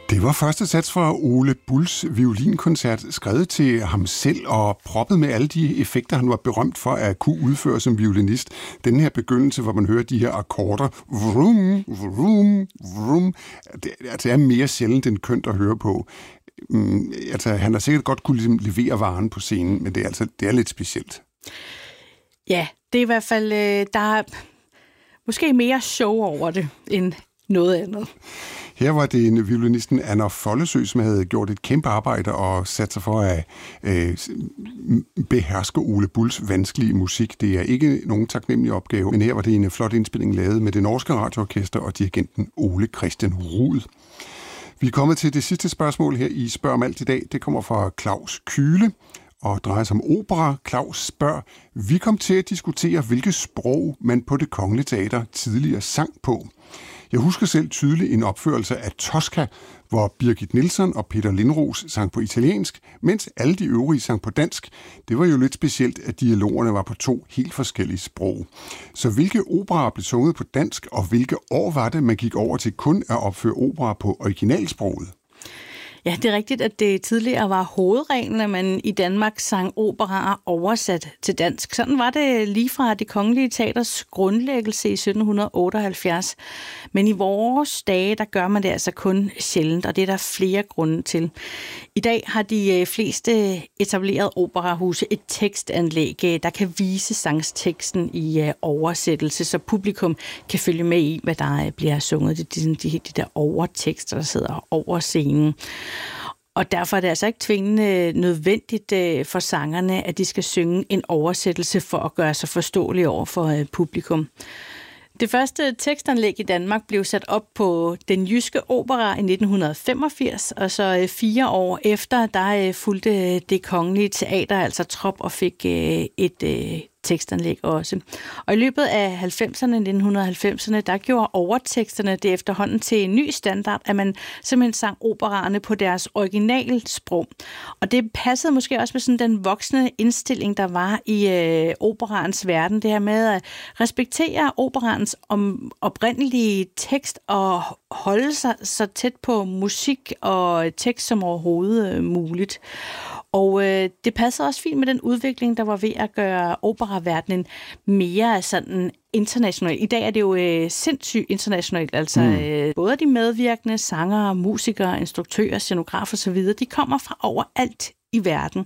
Det var første sats fra Ole Bulls violinkoncert, skrevet til ham selv og proppet med alle de effekter, han var berømt for at kunne udføre som violinist. Den her begyndelse, hvor man hører de her akkorder, vrum, vrum, vrum, det er mere sjældent end kønt at høre på. Han har sikkert godt kunne ligesom levere varen på scenen, men det er lidt specielt. Ja, det er i hvert fald, der er måske mere show over det end noget andet. Her var det en violinisten Anna Follesø, som havde gjort et kæmpe arbejde og sat sig for at beherske Ole Bulls vanskelige musik. Det er ikke nogen taknemmelig opgave, men her var det en flot indspilning lavet med det norske radioorkester og dirigenten Ole Christian Rud. Vi er kommet til det sidste spørgsmål her i Spørg om alt i dag. Det kommer fra Claus Kyle og drejer sig om opera. Claus spørger, vi kom til at diskutere, hvilket sprog man på Det Kongelige Teater tidligere sang på. Jeg husker selv tydeligt en opførelse af Tosca, hvor Birgit Nilsson og Peter Lindros sang på italiensk, mens alle de øvrige sang på dansk. Det var jo lidt specielt, at dialogerne var på 2 helt forskellige sprog. Så hvilke operaer blev sunget på dansk, og hvilke år var det, man gik over til kun at opføre opera på originalsproget? Ja, det er rigtigt, at det tidligere var hovedreglen, at man i Danmark sang operaer oversat til dansk. Sådan var det lige fra Det Kongelige Teaters grundlæggelse i 1778. Men i vores dage, der gør man det altså kun sjældent, og det er der flere grunde til. I dag har de fleste etablerede operahuse et tekstanlæg, der kan vise sangsteksten i oversættelse, så publikum kan følge med i, hvad der bliver sunget. Det er de der overtekster, der sidder over scenen. Og derfor er det altså ikke tvingende nødvendigt for sangerne, at de skal synge en oversættelse for at gøre sig forståelige over for publikum. Det første tekstanlæg i Danmark blev sat op på Den Jyske Opera i 1985, og så 4 år efter, der fulgte Det Kongelige Teater altså trop og fik et tekstanlæg også. Og i løbet af 1990'erne, der gjorde overteksterne det efterhånden til en ny standard, at man simpelthen sang operaerne på deres originalsprog. Og det passede måske også med sådan den voksne indstilling, der var i operaens verden. Det her med at respektere operaens oprindelige tekst og holde sig så tæt på musik og tekst som overhovedet muligt. Og det passer også fint med den udvikling, der var ved at gøre operaverdenen mere sådan internationalt. I dag er det jo sindssygt internationalt. Altså både de medvirkende sangere, musikere, instruktører, scenografer osv., de kommer fra overalt i verden.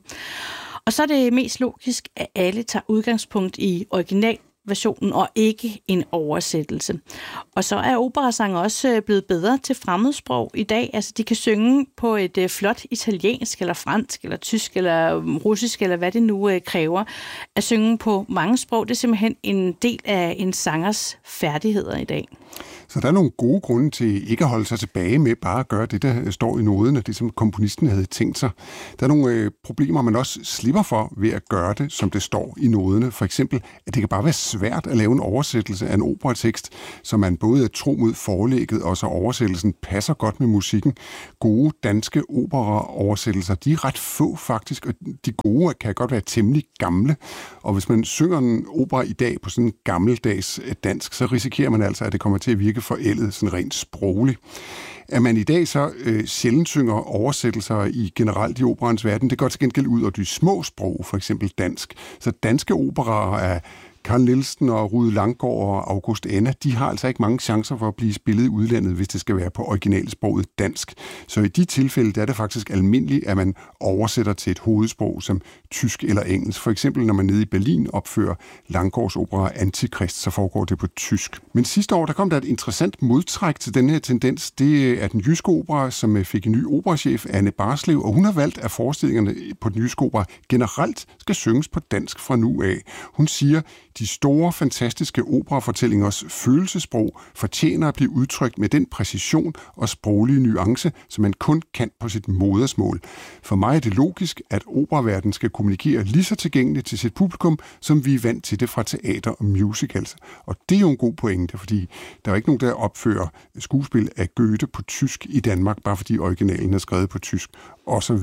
Og så er det mest logisk, at alle tager udgangspunkt i originalversionen og ikke en oversættelse. Og så er operasanger også blevet bedre til fremmedsprog i dag. Altså de kan synge på et flot italiensk eller fransk eller tysk eller russisk eller hvad det nu kræver. At synge på mange sprog, det er simpelthen en del af en sangers færdigheder i dag. Så der er nogle gode grunde til ikke at holde sig tilbage med bare at gøre det, der står i noden, og det som komponisten havde tænkt sig. Der er nogle problemer, man også slipper for ved at gøre det, som det står i noderne. For eksempel, at det kan bare være svært at lave en oversættelse af en operatekst, så man både er tro mod forlægget, og så oversættelsen passer godt med musikken. Gode danske operaoversættelser, de er ret få faktisk, og de gode kan godt være temmelig gamle. Og hvis man synger en opera i dag på sådan en gammeldags dansk, så risikerer man altså, at det kommer til at virke forældet, sådan rent sprogligt. At man i dag så sjældent synger oversættelser i generelt i operans verden, det går til gengæld ud af de små sprog, for eksempel dansk. Så danske operaer er Carl Nielsen og Rude Langgaard og August Enna, de har altså ikke mange chancer for at blive spillet i udlandet, hvis det skal være på originalsproget dansk. Så i de tilfælde der er det faktisk almindeligt, at man oversætter til et hovedsprog som tysk eller engelsk. For eksempel når man nede i Berlin opfører Langgaards opera Antikrist, så foregår det på tysk. Men sidste år der kom der et interessant modtræk til den her tendens. Det er Den Jyske Opera, som fik en ny operachef, Anne Barslev, og hun har valgt, at forestillingerne på Den Jyske Opera generelt skal synges på dansk fra nu af. Hun siger, de store, fantastiske operafortællingers følelsesprog fortjener at blive udtrykt med den præcision og sproglige nuance, som man kun kan på sit modersmål. For mig er det logisk, at operaverdenen skal kommunikere lige så tilgængeligt til sit publikum, som vi er vant til det fra teater og musicals. Og det er jo en god pointe, fordi der er ikke nogen, der opfører skuespil af Goethe på tysk i Danmark, bare fordi originalen er skrevet på tysk, osv.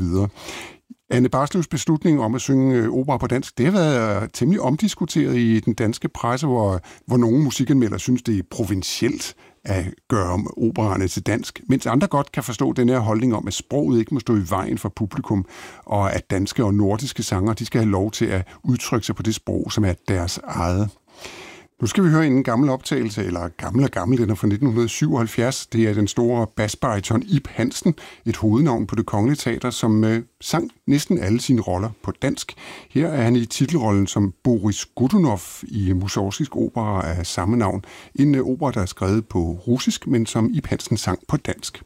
Anne Barslevs beslutning om at synge opera på dansk, det har været temmelig omdiskuteret i den danske presse, hvor nogle musikanmeldere synes, det er provincielt at gøre operaerne til dansk, mens andre godt kan forstå den her holdning om, at sproget ikke må stå i vejen for publikum, og at danske og nordiske sangere, de skal have lov til at udtrykke sig på det sprog, som er deres eget. Nu skal vi høre en gammel optagelse, eller gammel, den er fra 1977. Det er den store basbariton Ib Hansen, et hovednavn på Det Kongelige Teater, som sang næsten alle sine roller på dansk. Her er han i titelrollen som Boris Godunov i Mussorgsk opera af samme navn. En opera, der er skrevet på russisk, men som Ib Hansen sang på dansk.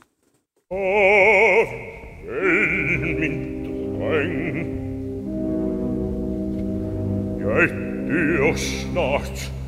Jeg dør snart.